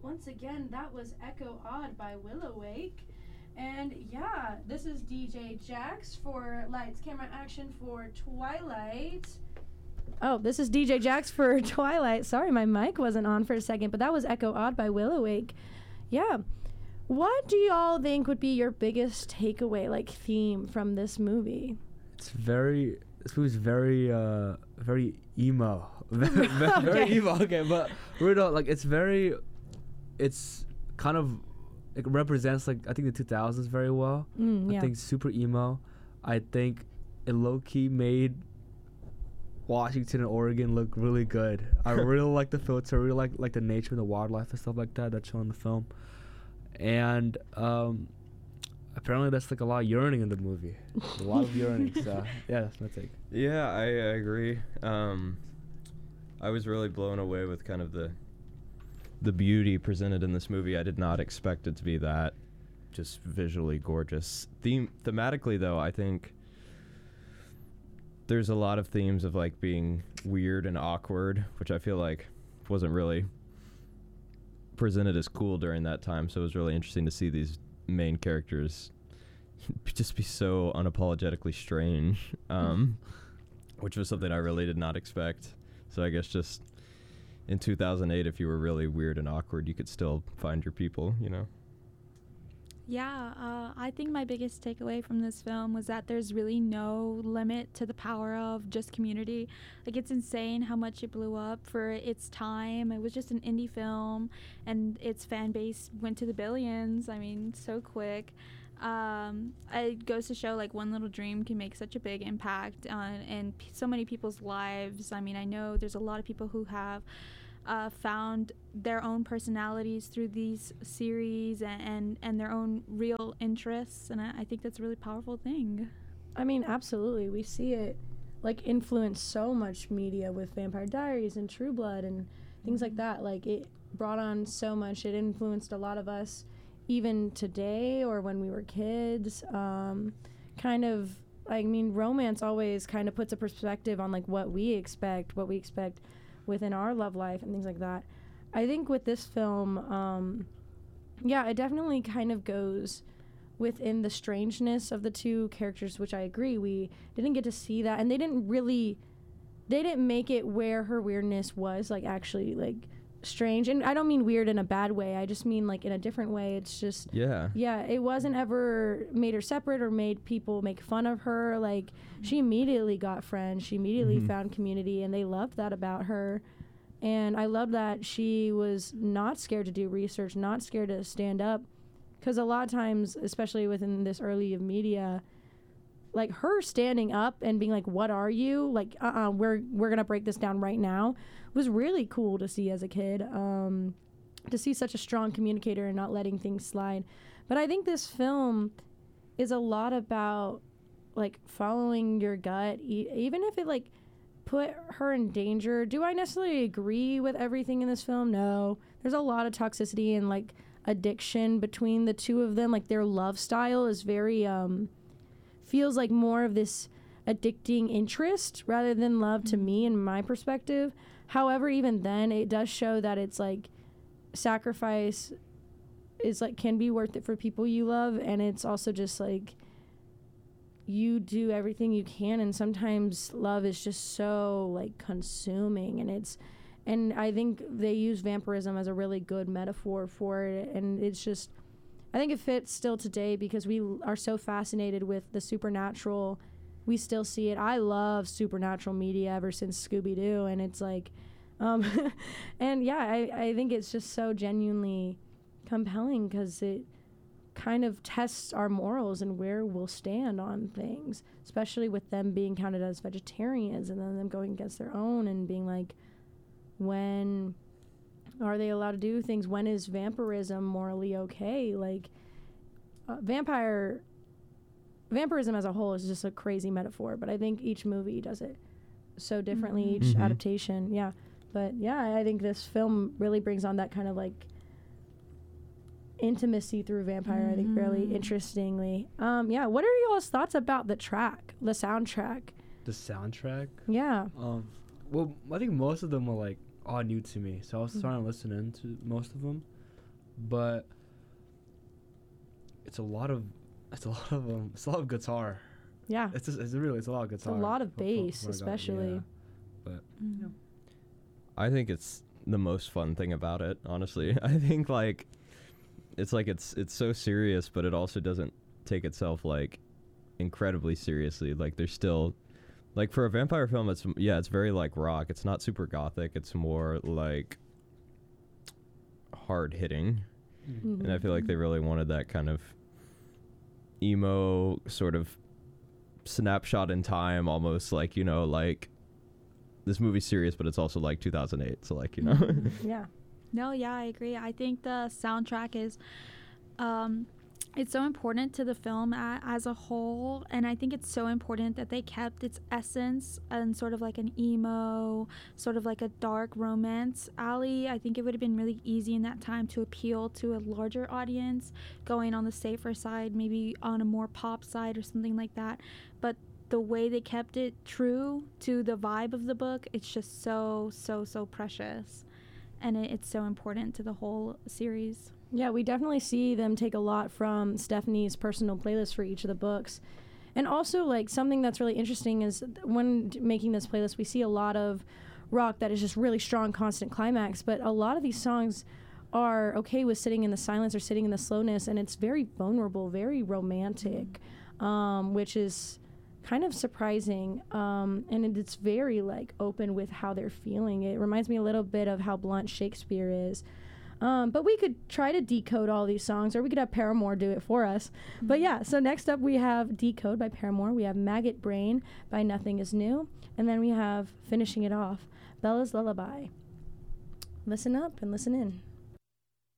once again, that was Echo Odd by Willowake. And yeah, this is DJ Jax for Lights, Camera, Action for Twilight. Oh, this is DJ Jax for Twilight. Sorry, my mic wasn't on for a second, but that was Echo Odd by Willowake. Yeah. What do y'all think would be your biggest takeaway, like, theme from this movie? This movie's very emo. Very emo. Okay, but we're not, like, it's kind of, it represents, like, I think the 2000s very well. Yeah. I think super emo. I think it low-key made Washington and Oregon look really good. I really like the filter, really like the nature and the wildlife and stuff like that that's shown in the film. And apparently that's like a lot of yearning in the movie. A lot of yearning. So yeah, that's my take. Yeah, I agree. I was really blown away with kind of the beauty presented in this movie. I did not expect it to be that just visually gorgeous. Thematically, though, I think there's a lot of themes of like being weird and awkward, which I feel like wasn't really presented as cool during that time. So it was really interesting to see these main characters just be so unapologetically strange, which was something I really did not expect. So I guess just in 2008, if you were really weird and awkward, you could still find your people, you know? Yeah, I think my biggest takeaway from this film was that there's really no limit to the power of just Community. Like, it's insane how much it blew up for its time. It was just an indie film, and its fan base went to the billions. I mean, so quick. It goes to show, like, one little dream can make such a big impact on so many people's lives. I mean, I know there's a lot of people who have found their own personalities through these series and their own real interests, and I think that's a really powerful thing. I mean, absolutely. We see it, like, influence so much media with Vampire Diaries and True Blood and things like that. Like, it brought on so much. It influenced a lot of us even today or when we were kids. Kind of, I mean, romance always kind of puts a perspective on, like, what we expect within our love life and things like that. I think with this film, it definitely kind of goes within the strangeness of the two characters, which I agree. We didn't get to see that, and they didn't make it where her weirdness was, like, actually, like, strange. And I don't mean weird in a bad way. I just mean, like, in a different way. It's just, it wasn't ever made her separate or made people make fun of her. Like, she immediately got friends. She immediately found community, and they loved that about her. And I love that she was not scared to do research, not scared to stand up. Because a lot of times, especially within this early of media, like, her standing up and being like, what are you? Like, we're going to break this down right now, was really cool to see as a kid. To see such a strong communicator and not letting things slide. But I think this film is a lot about, like, following your gut, even if it, like, put her in danger. Do I necessarily agree with everything in this film? No. There's a lot of toxicity and, like, addiction between the two of them. Like, their love style is very, feels like more of this addicting interest rather than love to me in my perspective. However, even then, it does show that it's, like, sacrifice is, like, can be worth it for people you love, and it's also just, like, you do everything you can, and sometimes love is just so, like, consuming, and I think they use vampirism as a really good metaphor for it, and it's just, I think it fits still today because we are so fascinated with the supernatural. We still see it. I love supernatural media ever since Scooby-Doo, and it's like, and yeah, I think it's just so genuinely compelling because it kind of tests our morals and where we'll stand on things, especially with them being counted as vegetarians and then them going against their own and being like, when are they allowed to do things? When is vampirism morally okay? Like, vampirism as a whole is just a crazy metaphor, but I think each movie does it so differently, each adaptation. Yeah. But yeah, I think this film really brings on that kind of, like, intimacy through vampire, I think, really interestingly. What are y'all's thoughts about the soundtrack? The soundtrack? Yeah. Well, I think most of them were, like, all new to me, so I was trying to listen into most of them. but it's a lot of guitar. Yeah. It's a lot of guitar. It's a lot of for- bass, for a guy, especially. yeah. But Mm. I think it's the most fun thing about it, honestly. I think like it's so serious, but it also doesn't take itself like incredibly seriously. Like there's still like for a vampire film, it's very like rock. It's not super gothic. It's more like hard hitting, and I feel like they really wanted that kind of emo sort of snapshot in time, almost like, you know, like this movie's serious, but it's also like 2008, so like, you know. Yeah. No, yeah, I agree. I think the soundtrack is it's so important to the film as a whole, and I think it's so important that they kept its essence and sort of like an emo, sort of like a dark romance alley. I think it would have been really easy in that time to appeal to a larger audience, going on the safer side, maybe on a more pop side or something like that. But the way they kept it true to the vibe of the book, it's just so precious, and it's so important to the whole series. Yeah, we definitely see them take a lot from Stephanie's personal playlist for each of the books. And also, like, something that's really interesting is when making this playlist, we see a lot of rock that is just really strong, constant climax, but a lot of these songs are okay with sitting in the silence or sitting in the slowness, and it's very vulnerable, very romantic, which is kind of surprising, and it's very, like, open with how they're feeling. It reminds me a little bit of how blunt Shakespeare is. But we could try to decode all these songs, or we could have Paramore do it for us. But yeah, so next up we have Decode by Paramore. We have Maggot Brain by Nothing Is New. And then we have, finishing it off, Bella's Lullaby. Listen up and listen in.